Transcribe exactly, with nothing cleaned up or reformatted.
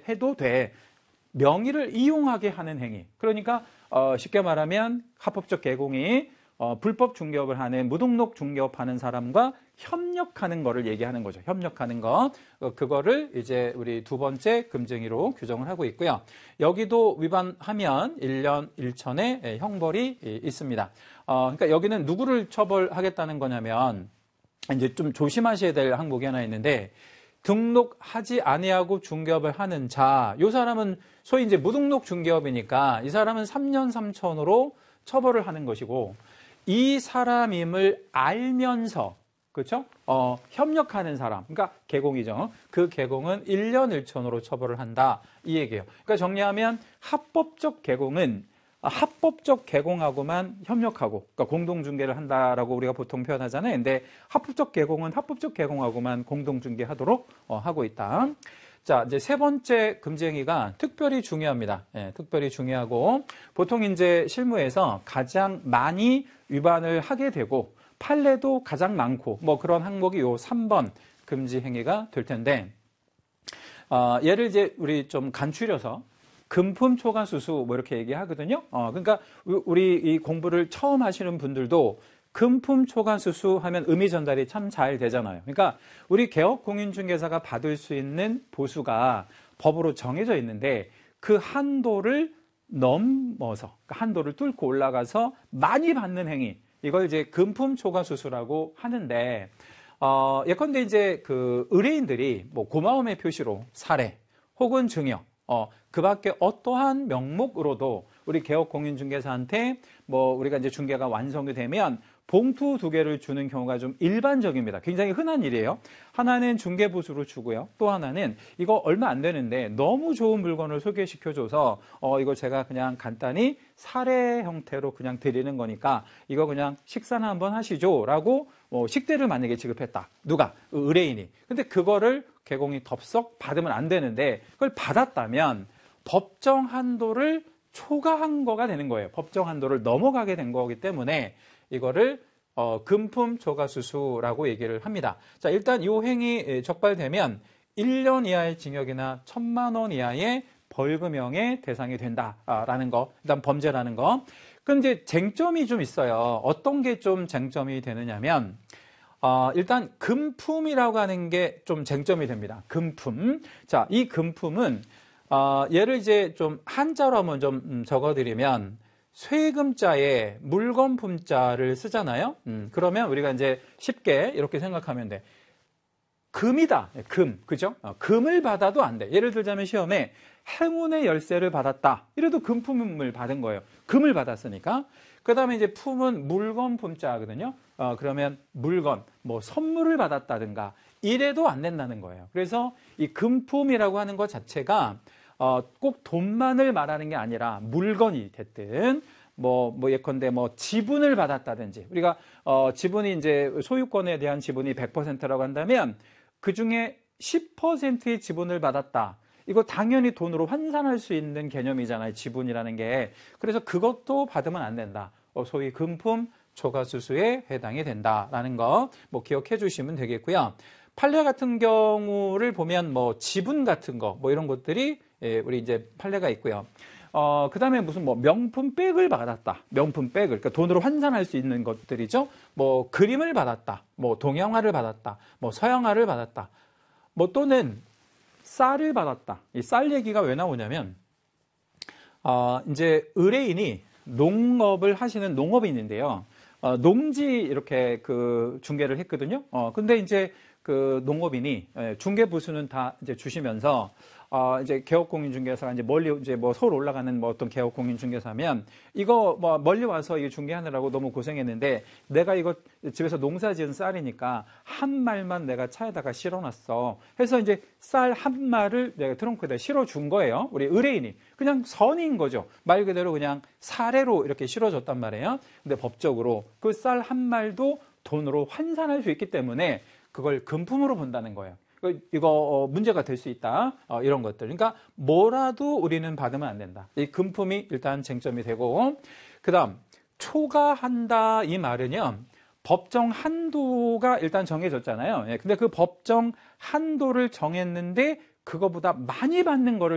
해도 돼. 명의를 이용하게 하는 행위. 그러니까 어, 쉽게 말하면 합법적 개공이 어, 불법 중개업을 하는 무등록 중개업하는 사람과 협력하는 거를 얘기하는 거죠. 협력하는 거. 어, 그거를 이제 우리 두 번째 금증이로 규정을 하고 있고요. 여기도 위반하면 일 년 일 천의 형벌이 있습니다. 어, 그러니까 여기는 누구를 처벌하겠다는 거냐면 이제 좀 조심하셔야 될 항목이 하나 있는데 등록하지 아니하고 중개업을 하는 자, 이 사람은 소위 이제 무등록 중개업이니까 이 사람은 삼 년 삼 천으로 처벌을 하는 것이고 이 사람임을 알면서 그렇죠? 어, 협력하는 사람, 그러니까 개공이죠. 그 개공은 일 년 일 천으로 처벌을 한다 이 얘기예요. 그러니까 정리하면 합법적 개공은 합법적 개공하고만 협력하고, 그러니까 공동중개를 한다라고 우리가 보통 표현하잖아요. 근데 합법적 개공은 합법적 개공하고만 공동중개하도록 어, 하고 있다. 자, 이제 세 번째 금지행위가 특별히 중요합니다. 예, 특별히 중요하고 보통 이제 실무에서 가장 많이 위반을 하게 되고 판례도 가장 많고 뭐 그런 항목이 요 삼 번 금지행위가 될 텐데 어, 얘를 이제 우리 좀 간추려서 금품 초과수수 뭐 이렇게 얘기하거든요. 어, 그러니까 우리 이 공부를 처음 하시는 분들도 금품 초과수수 하면 의미 전달이 참 잘 되잖아요. 그러니까 우리 개업공인중개사가 받을 수 있는 보수가 법으로 정해져 있는데 그 한도를 넘어서 그 한도를 뚫고 올라가서 많이 받는 행위, 이걸 이제 금품 초과수수라고 하는데 어, 예컨대 이제 그 의뢰인들이 뭐 고마움의 표시로 사례 혹은 증여 어, 그 밖에 어떠한 명목으로도 우리 개업공인중개사한테 뭐 우리가 이제 중개가 완성이 되면 봉투 두 개를 주는 경우가 좀 일반적입니다. 굉장히 흔한 일이에요. 하나는 중개보수로 주고요. 또 하나는 이거 얼마 안 되는데 너무 좋은 물건을 소개시켜줘서 어, 이거 제가 그냥 간단히 사례 형태로 그냥 드리는 거니까 이거 그냥 식사나 한번 하시죠 라고 뭐 식대를 만약에 지급했다. 누가? 의뢰인이. 근데 그거를 개공이 덥석 받으면 안 되는데 그걸 받았다면 법정 한도를 초과한 거가 되는 거예요. 법정 한도를 넘어가게 된 거기 때문에 이거를 어, 금품 초과수수라고 얘기를 합니다. 자, 일단 이 행위 적발되면 일 년 이하의 징역이나 천만 원 이하의 벌금형의 대상이 된다라는 거, 일단 범죄라는 거. 그런데 이제 쟁점이 좀 있어요. 어떤 게 좀 쟁점이 되느냐면 어, 일단 금품이라고 하는 게 좀 쟁점이 됩니다. 금품. 자, 이 금품은 어, 얘를 이제 좀 한자로 한번 좀 적어드리면 쇠금자에 물건품자를 쓰잖아요. 음, 그러면 우리가 이제 쉽게 이렇게 생각하면 돼. 금이다. 금. 그죠? 어, 금을 받아도 안 돼. 예를 들자면 시험에 행운의 열쇠를 받았다. 이래도 금품을 받은 거예요. 금을 받았으니까. 그 다음에 이제 품은 물건품자거든요. 어, 그러면 물건, 뭐 선물을 받았다든가 이래도 안 된다는 거예요. 그래서 이 금품이라고 하는 것 자체가 어, 꼭 돈만을 말하는 게 아니라 물건이 됐든 뭐, 뭐 예컨대 뭐 지분을 받았다든지 우리가 어, 지분이 이제 소유권에 대한 지분이 백 퍼센트라고 한다면 그 중에 십 퍼센트의 지분을 받았다. 이거 당연히 돈으로 환산할 수 있는 개념이잖아요. 지분이라는 게. 그래서 그것도 받으면 안 된다. 어, 소위 금품 초과수수에 해당이 된다라는 거 뭐 기억해 주시면 되겠고요. 판례 같은 경우를 보면 뭐 지분 같은 거 뭐 이런 것들이 예, 우리 이제 판례가 있고요. 어, 그 다음에 무슨 뭐 명품백을 받았다. 명품백을. 그러니까 돈으로 환산할 수 있는 것들이죠. 뭐 그림을 받았다. 뭐 동양화를 받았다. 뭐 서양화를 받았다. 뭐 또는 쌀을 받았다. 이 쌀 얘기가 왜 나오냐면, 어, 이제 의뢰인이 농업을 하시는 농업인인데요. 어, 농지 이렇게 그 중개를 했거든요. 어, 근데 이제 그 농업인이 중개 부수는 다 이제 주시면서 어, 이제 개업공인중개사가 이제 멀리 이제 뭐 서울 올라가는 뭐 어떤 개업공인중개사면 이거 뭐 멀리 와서 이거 중개하느라고 너무 고생했는데 내가 이거 집에서 농사 지은 쌀이니까 한 말만 내가 차에다가 실어놨어. 해서 이제 쌀 한 말을 내가 트렁크에다 실어준 거예요. 우리 의뢰인이. 그냥 선인 거죠. 말 그대로 그냥 사례로 이렇게 실어줬단 말이에요. 근데 법적으로 그 쌀 한 말도 돈으로 환산할 수 있기 때문에 그걸 금품으로 본다는 거예요. 이거 문제가 될 수 있다. 어, 이런 것들. 그러니까 뭐라도 우리는 받으면 안 된다. 이 금품이 일단 쟁점이 되고, 그 다음 초과한다 이 말은요. 법정 한도가 일단 정해졌잖아요. 예, 근데 그 법정 한도를 정했는데 그거보다 많이 받는 거를